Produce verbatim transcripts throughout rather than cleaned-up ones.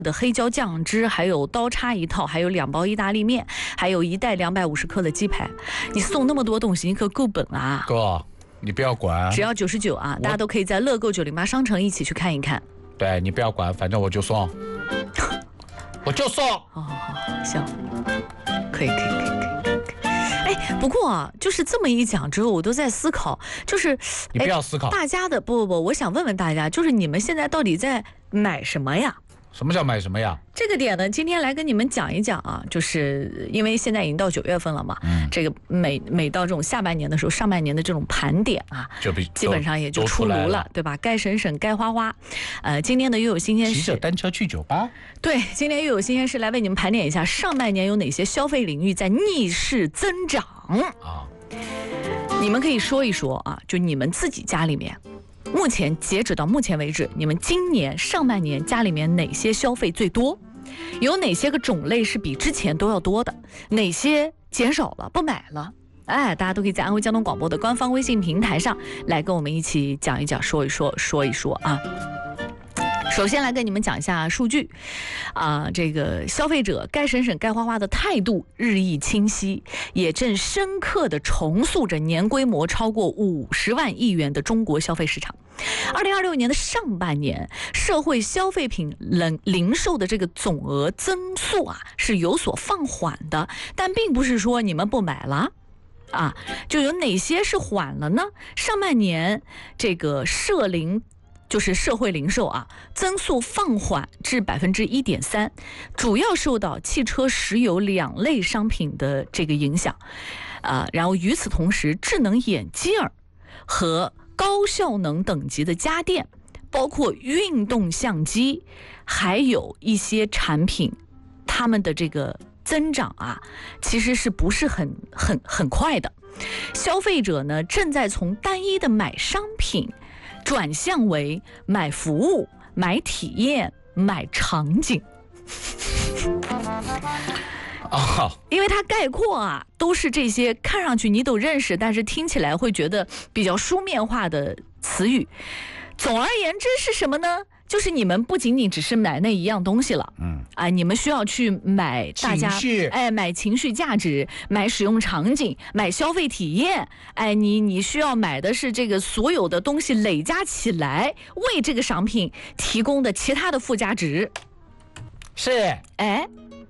的黑椒酱汁，还有刀叉一套，还有两包意大利面，还有一袋两百五十克的鸡排。你送那么多东西，你可够本啊！ 哥，你不要管， 只要九十九啊，大家都可以在乐购九零八商城一起去看一看。 对你不要管，反正我就送，我就送。 好好好，行，可以可以可以可以。哎，不过啊，就是这么一讲之后，我都在思考，就是你不要思考， 大家的不不不，我想问问大家，就是你们现在到底在买什么呀？ 什么叫买什么呀？ 这个点呢，今天来跟你们讲一讲啊，就是因为现在已经到九月份了嘛，嗯，这个每每到这种下半年的时候，上半年的这种盘点啊， 就比基本上也就出炉了，了对吧？该省省，该花花。呃，今天呢又有新鲜事， 骑着单车去酒吧。 对，今天又有新鲜事来为你们盘点一下上半年有哪些消费领域在逆势增长啊？你们可以说一说啊，就你们自己家里面。目前截止到目前为止，你们今年上半年家里面哪些消费最多？有哪些个种类是比之前都要多的？哪些减少了不买了？哎，大家都可以在安徽交通广播的官方微信平台上来跟我们一起讲一讲，说一说，说一说啊。首先来跟你们讲一下数据，啊、呃，这个消费者该省省该花花的态度日益清晰，也正深刻地重塑着年规模超过五十万亿元的中国消费市场。二零二六年的上半年，社会消费品零零售的这个总额增速啊是有所放缓的，但并不是说你们不买了。啊，就有哪些是缓了呢？上半年这个社零。就是社会零售啊，增速放缓至百分之一点三，主要受到汽车、石油两类商品的这个影响，啊，然后与此同时，智能眼镜和高效能等级的家电，包括运动相机，还有一些产品，它们的这个增长啊，其实是不是很很很快的？消费者呢，正在从单一的买商品。转向为买服务、买体验、买场景， 哦， 因为它概括啊，都是这些看上去你都认识，但是听起来会觉得比较书面化的词语。总而言之是什么呢？就是你们不仅仅只是买那一样东西了，嗯，啊，你们需要去买大家，哎，买情绪价值，买使用场景，买消费体验，哎，你你需要买的是这个所有的东西累加起来，为这个商品提供的其他的附加值， 是， 哎，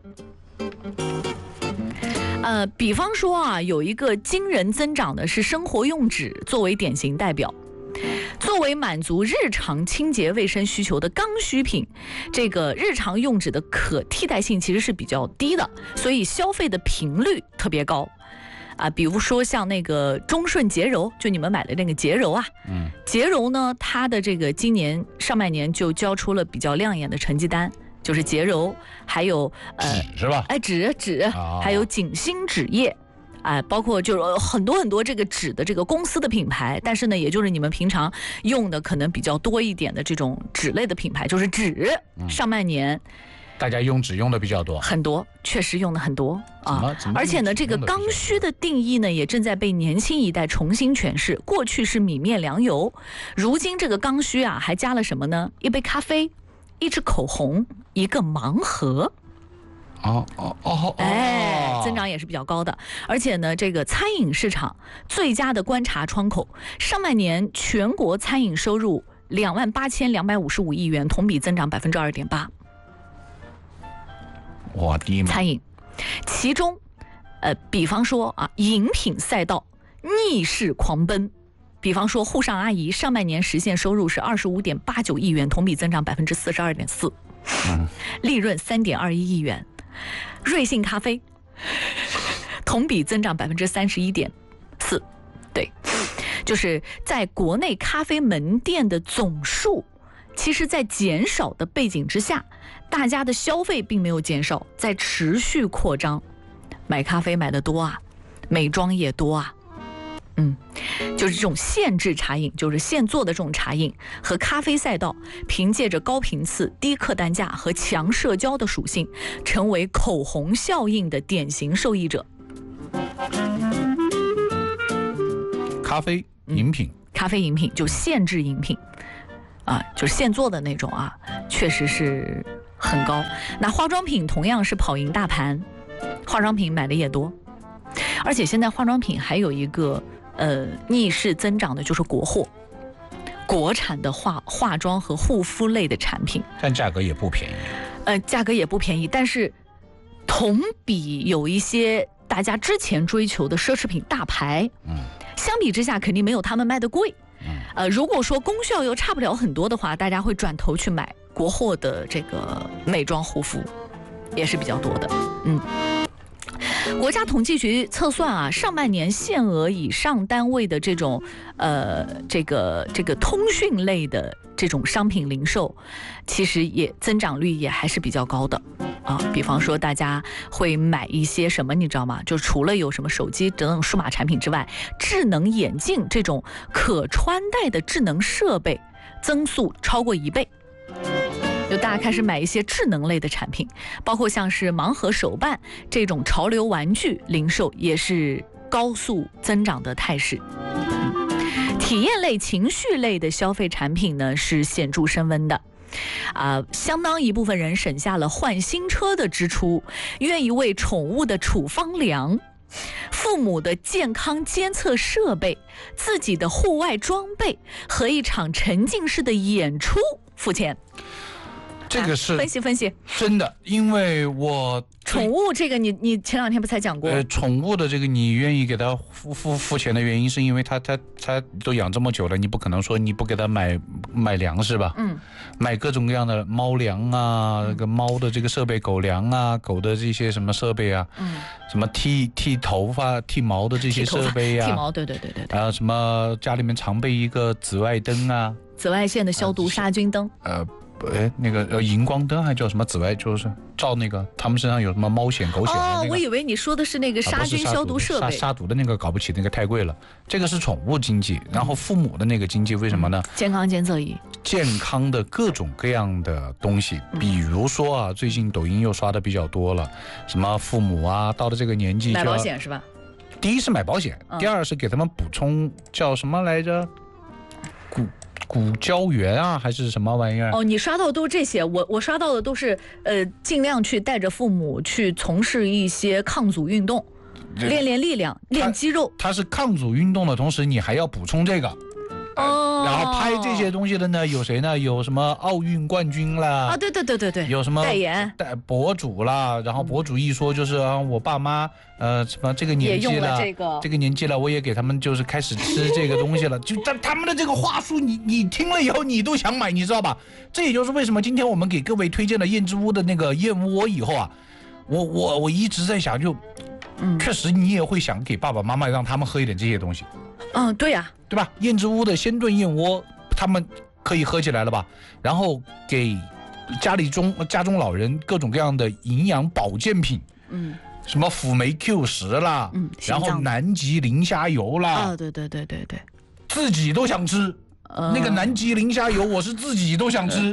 呃，比方说啊，有一个惊人增长的是生活用纸作为典型代表。作为满足日常清洁卫生需求的刚需品，这个日常用纸的可替代性其实是比较低的，所以消费的频率特别高啊。比如说像那个中顺洁柔，就你们买的那个洁柔啊，嗯，洁柔呢，它的这个今年上半年就交出了比较亮眼的成绩单，就是洁柔，还有呃纸是吧？ 哎，纸纸，哦、还有景星纸业。哎，包括就是很多很多这个纸的这个公司的品牌，但是呢，也就是你们平常用的可能比较多一点的这种纸类的品牌，就是纸。嗯、上半年大家用纸用的比较多， 很多，确实用的很多啊。而且呢，这个刚需的定义呢，也正在被年轻一代重新诠释。过去是米面粮油，如今这个刚需啊，还加了什么呢？一杯咖啡，一支口红，一个盲盒。 哦哦哦， 哎，增长也是比较高的，而且呢，这个餐饮市场最佳的观察窗口，上半年全国餐饮收入两万八千两百五十五亿元，同比增长百分之二点八。 我的妈！ 餐饮，其中，呃，比方说啊，饮品赛道逆势狂奔。比方说，沪上阿姨上半年实现收入是二十五点八九亿元，同比增长百分之四十二点四，利润三点二一亿元。瑞幸咖啡同比增长百分之三十一点四，对，就是在国内咖啡门店的总数，其实在减少的背景之下，大家的消费并没有减少，在持续扩张，买咖啡买的多啊，美妆也多啊。嗯，就是这种现制茶饮，就是现做的这种茶饮和咖啡赛道，凭借着高频次、低客单价和强社交的属性，成为口红效应的典型受益者。 咖啡饮品、 嗯，咖啡饮品就现制饮品，啊，就是现做的那种啊，确实是很高。那化妆品同样是跑赢大盘，化妆品买的也多，而且现在化妆品还有一个呃逆势增长的，就是国货。国产的化化妆和护肤类的产品， 但价格也不便宜。 呃，价格也不便宜，但是同比有一些大家之前追求的奢侈品大牌，嗯，相比之下肯定没有他们卖的贵。嗯，呃，如果说功效又差不了很多的话，大家会转头去买国货的这个美妆护肤，也是比较多的。嗯。国家统计局测算啊，上半年限额以上单位的这种呃这个这个通讯类的这种商品零售，其实也增长率也还是比较高的啊。比方说大家会买一些什么，你知道吗？就除了有什么手机等等数码产品之外，智能眼镜这种可穿戴的智能设备增速超过一倍。就大家开始买一些智能类的产品，包括像是盲盒手办这种潮流玩具零售也是高速增长的态势。嗯、体验类、情绪类的消费产品呢是显著升温的。啊、呃，相当一部分人省下了换新车的支出，愿意为宠物的处方粮、父母的健康监测设备、自己的户外装备和一场沉浸式的演出付钱。 这个是分析分析， 真的，因为我宠物这个你你前两天不才讲过？ 呃，宠物的这个你愿意给它付付付钱的原因，是因为它它它都养这么久了，你不可能说你不给它买买粮食吧？嗯，买各种各样的猫粮啊，这个猫的这个设备，狗粮啊，狗的这些什么设备啊，嗯，什么剃剃头发、剃毛的这些设备啊， 剃毛，对对对对对， 啊，什么家里面常备一个紫外灯啊， 紫外线的消毒杀菌灯， 呃。哎，那个呃，荧光灯还叫什么紫外，就是照那个他们身上有什么猫癣、狗癣的那个。 哦，我以为你说的是那个杀菌消毒设备。 杀杀毒的那个搞不起，那个太贵了。这个是宠物经济，然后父母的那个经济为什么呢？ 嗯、健康监测仪。 健康的各种各样的东西，比如说啊，最近抖音又刷的比较多了，什么父母啊，到了这个年纪就买保险是吧？ 第一是买保险，嗯、第二是给他们补充叫什么来着？骨。骨胶原啊，还是什么玩意儿？ 哦，你刷到的都是这些，我我刷到的都是呃，尽量去带着父母去从事一些抗阻运动，练练力量，练肌肉。 它是抗阻运动的同时，你还要补充这个。哦，然后拍这些东西的呢，有谁呢？有什么奥运冠军啦？ 啊，对对对对对， 有什么代言、 代博主啦？然后博主一说就是啊，我爸妈呃什么这个年纪了， 这个这个年纪了，我也给他们就是开始吃这个东西了。就他他们的这个话术，你你听了以后你都想买，你知道吧？这也就是为什么今天我们给各位推荐了燕之屋的那个燕窝以后啊，我我我一直在想就。嗯，确实你也会想给爸爸妈妈让他们喝一点这些东西。 嗯，对呀、啊， 对吧？燕之屋的鲜炖燕窝，他们可以喝起来了吧？然后给家里中家中老人各种各样的营养保健品，嗯，什么辅酶 Q 十啦，嗯，然后南极磷虾油啦， 啊，对对对对对， 自己都想吃。呃、那个南极磷虾油，我是自己都想吃。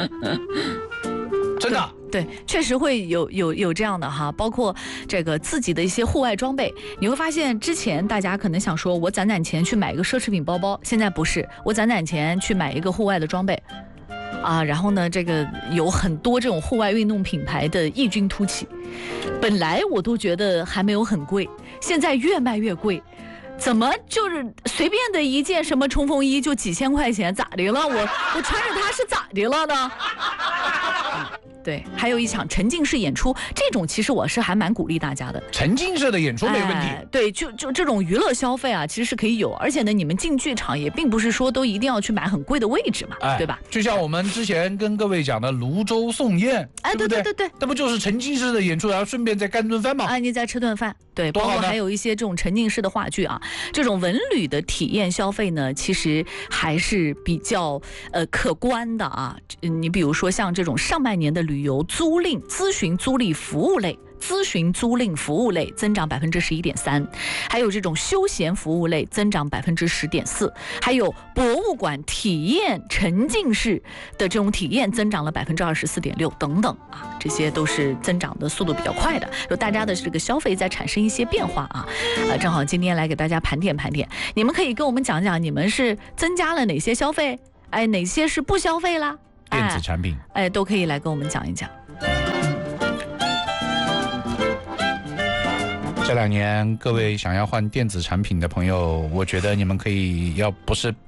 真的对，对，确实会有有有这样的哈，包括这个自己的一些户外装备，你会发现之前大家可能想说，我攒攒钱去买一个奢侈品包包，现在不是，我攒攒钱去买一个户外的装备，啊，然后呢，这个有很多这种户外运动品牌的异军突起，本来我都觉得还没有很贵，现在越卖越贵。怎么就是随便的一件什么冲锋衣就几千块钱，咋的了？我我穿着它是咋的了呢？对，还有一场沉浸式演出，这种其实我是还蛮鼓励大家的。 沉浸式的演出没问题。 哎、对，就就这种娱乐消费啊，其实是可以有，而且呢，你们进剧场也并不是说都一定要去买很贵的位置嘛，哎、对吧？ 就像我们之前跟各位讲的泸州送宴， 哎， 对不对？ 对对对， 那不就是沉浸式的演出，然后顺便再干顿饭吗？ 啊，你再吃顿饭，对，包括还有一些这种沉浸式的话剧啊，这种文旅的体验消费呢，其实还是比较呃可观的啊。你比如说像这种上半年的旅游租赁。咨询租赁服务类咨询租赁服务类增长百分之十一点三，还有这种休闲服务类增长百分之十点四，还有博物馆体验沉浸式的这种体验增长了百分之二十四点六等等啊，这些都是增长的速度比较快的，就大家的这个消费在产生一些变化啊。呃，正好今天来给大家盘点盘点，你们可以跟我们讲讲你们是增加了哪些消费，哎，哪些是不消费啦？ 电子产品， 哎，哎都可以来跟我们讲一讲。 这两年各位想要换电子产品的朋友，我觉得你们可以要不是